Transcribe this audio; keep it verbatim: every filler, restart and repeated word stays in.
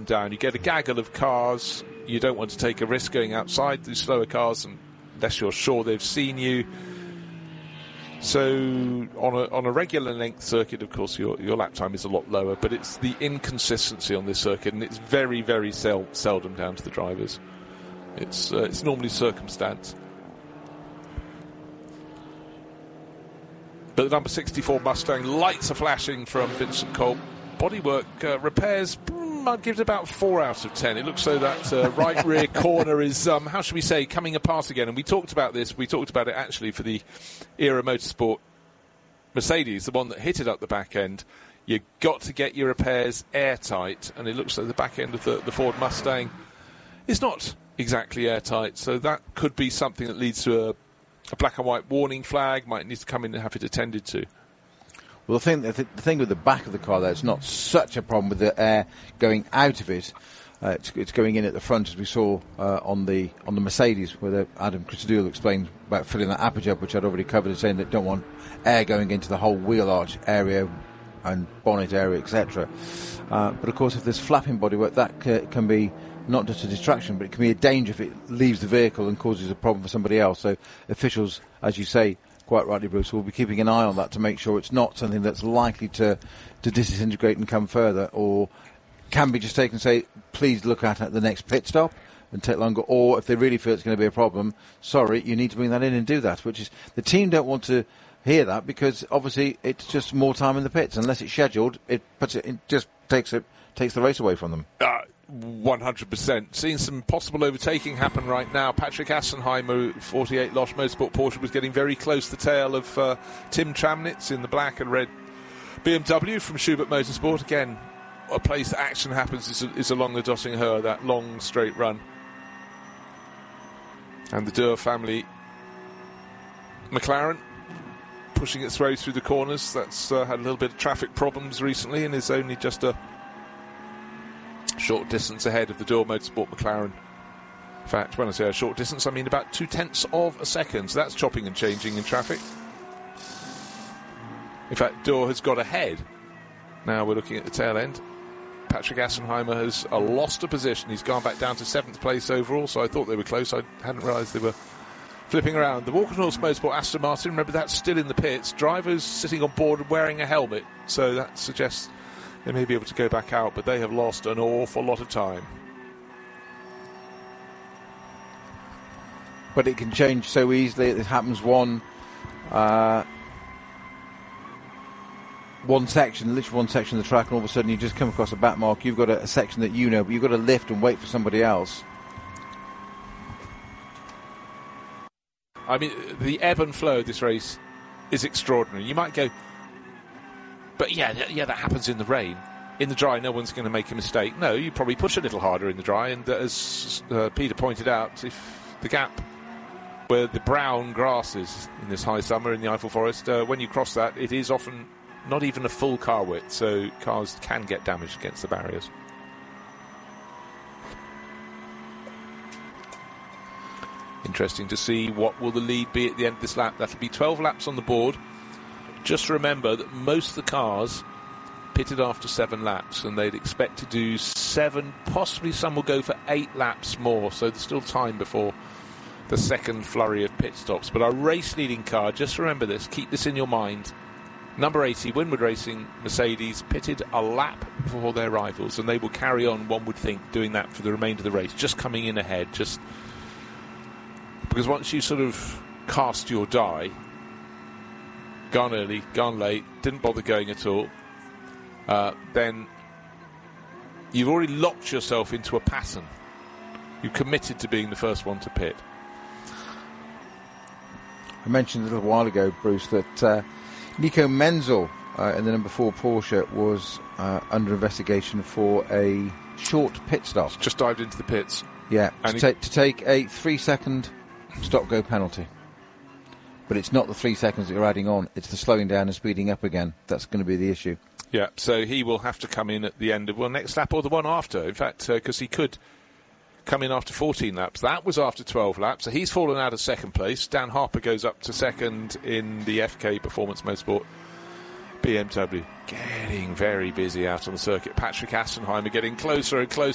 down. You get a gaggle of cars. You don't want to take a risk going outside the slower cars unless you're sure they've seen you. So on a on a regular length circuit, of course, your your lap time is a lot lower, but it's the inconsistency on this circuit, and it's very, very sel- seldom down to the drivers. It's uh, it's normally circumstance. But the number sixty-four Mustang, lights are flashing from Vincent Cole. Bodywork uh, repairs, mm, I'd give it about four out of ten. It looks so that uh, right rear corner is, um, how should we say, coming apart again. And we talked about this. We talked about it actually for the Era Motorsport Mercedes, the one that hit it up the back end. You've got to get your repairs airtight, and it looks like the back end of the, the Ford Mustang is not exactly airtight. So that could be something that leads to a, a black and white warning flag. Might need to come in and have it attended to. Well, the thing, the, th- the thing with the back of the car, though, it's not such a problem with the air going out of it. Uh, it's, it's going in at the front, as we saw uh, on the on the Mercedes, where the, Adam Christodoulou explained about filling that aperture, which I'd already covered, and saying that don't want air going into the whole wheel arch area and bonnet area, et cetera. Uh, but of course, if there's flapping bodywork, that c- can be not just a distraction, but it can be a danger if it leaves the vehicle and causes a problem for somebody else. So officials, as you say, quite rightly, Bruce, we'll be keeping an eye on that to make sure it's not something that's likely to, to disintegrate and come further, or can be just taken and say, please look at it at the next pit stop and take longer, or if they really feel it's going to be a problem, sorry, you need to bring that in and do that, which is, the team don't want to hear that because obviously it's just more time in the pits. Unless it's scheduled, it puts it, it just takes it, takes the race away from them. Uh, one hundred percent. Seeing some possible overtaking happen right now. Patrick Assenheimer, forty-eight Losh Motorsport Porsche, was getting very close to the tail of uh, Tim Tramnitz in the black and red B M W from Schubert Motorsport. Again, a place that action happens is, is along the Döttinger, that long straight run. And the Durr family McLaren pushing its way through the corners. That's uh, had a little bit of traffic problems recently and is only just a short distance ahead of the Durr Motorsport McLaren. In fact, when I say a short distance, I mean about two-tenths of a second. So that's chopping and changing in traffic. In fact, Durr has got ahead. Now we're looking at the tail end. Patrick Assenheimer has uh, lost a position. He's gone back down to seventh place overall, so I thought they were close. I hadn't realised they were flipping around. The Walkenhorst Motorsport Aston Martin, remember, that's still in the pits. Drivers sitting on board and wearing a helmet, so that suggests they may be able to go back out, but they have lost an awful lot of time. But it can change so easily. It happens one uh, one section, literally one section of the track, and all of a sudden you just come across a back mark. You've got a, a section that you know, but you've got to lift and wait for somebody else. I mean, the ebb and flow of this race is extraordinary. You might go, but yeah, yeah, that happens in the rain. In the dry, no one's going to make a mistake. No, you probably push a little harder in the dry, and uh, as uh, Peter pointed out, if the gap where the brown grass is in this high summer in the Eiffel Forest, uh, when you cross that, it is often not even a full car width, so cars can get damaged against the barriers. Interesting to see what will the lead be at the end of this lap. That'll be twelve laps on the board. Just remember that most of the cars pitted after seven laps, and they'd expect to do seven, possibly some will go for eight laps more, so there's still time before the second flurry of pit stops. But our race-leading car, just remember this, keep this in your mind, number eighty, Winward Racing Mercedes, pitted a lap before their rivals, and they will carry on, one would think, doing that for the remainder of the race, just coming in ahead, just because once you sort of cast your die, gone early, gone late, didn't bother going at all, uh, then you've already locked yourself into a pattern. You've committed to being the first one to pit. I mentioned a little while ago, Bruce, that uh, Nico Menzel uh, in the number four Porsche was uh, under investigation for a short pit stop. Just dived into the pits. Yeah, to, ta- to take a three-second stop-go penalty. But it's not the three seconds that you're adding on, it's the slowing down and speeding up again. That's going to be the issue. Yeah, so he will have to come in at the end of, well, next lap or the one after. In fact, because uh, he could come in after fourteen laps. That was after twelve laps, so he's fallen out of second place. Dan Harper goes up to second in the F K Performance Motorsport B M W. Getting very busy out on the circuit. Patrick Assenheimer getting closer and closer